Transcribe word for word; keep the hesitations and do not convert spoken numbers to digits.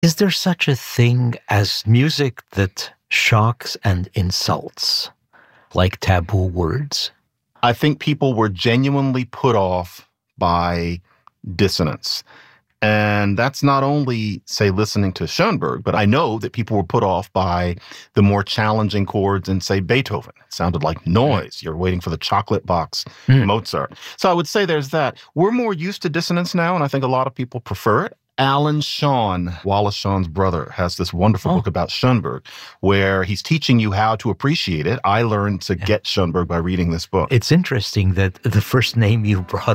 Is there such a thing as music that shocks and insults, like taboo words? I think people were genuinely put off by dissonance. And that's not only, say, listening to Schoenberg, but I know that people were put off by the more challenging chords in, say, Beethoven. It sounded like noise. You're waiting for the chocolate box, mm. Mozart. So I would say there's that. We're more used to dissonance now, and I think a lot of people prefer it. Alan Shawn, Wallace Shawn's brother, has this wonderful oh. book about Schoenberg where he's teaching you how to appreciate it. I learned to yeah. get Schoenberg by reading this book. It's interesting that the first name you brought